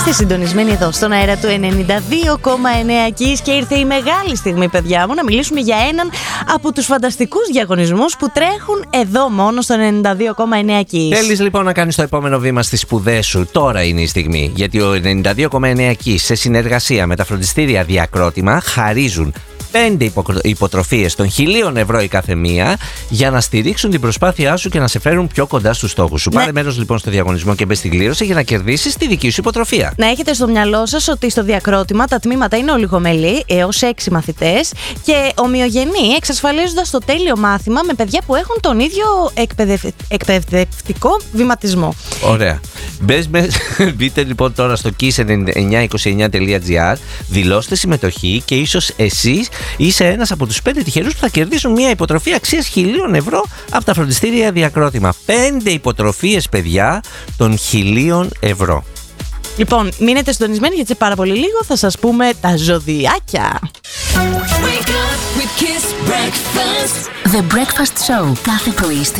Είστε συντονισμένοι εδώ στον αέρα του 92,9 Kiss και ήρθε η μεγάλη στιγμή, παιδιά μου, να μιλήσουμε για έναν από τους φανταστικούς διαγωνισμούς που τρέχουν εδώ μόνο στο 92,9 Kiss. Θέλεις λοιπόν να κάνεις το επόμενο βήμα στις σπουδές σου? Τώρα είναι η στιγμή. Γιατί ο 92,9 Kiss σε συνεργασία με τα φροντιστήρια Διακρότημα χαρίζουν 5 υποτροφίες των 1.000 ευρώ η κάθε μία για να στηρίξουν την προσπάθειά σου και να σε φέρουν πιο κοντά στους στόχους σου. Ναι. Πάρε μέρος λοιπόν στο διαγωνισμό και μπες στην κλήρωση για να κερδίσεις τη δική σου υποτροφία. Να έχετε στο μυαλό σας ότι στο Διακρότημα τα τμήματα είναι ολιγομελή έως 6 μαθητές και ομοιογενή, εξασφαλίζοντας το τέλειο μάθημα με παιδιά που έχουν τον ίδιο εκπαιδευτικό βηματισμό. Ωραία. Μπείτε λοιπόν τώρα στο kiss9929.gr, δηλώστε συμμετοχή και ίσως εσείς είσαι ένας από τους 5 τυχερούς που θα κερδίσουν μια υποτροφία αξίας 1.000 ευρώ από τα φροντιστήρια Διακρότημα. 5 υποτροφίες, παιδιά, των 1.000 ευρώ. Λοιπόν, μείνετε συντονισμένοι γιατί σε πάρα πολύ λίγο θα σας πούμε τα ζωδιάκια. The Breakfast Show κάθε πρωί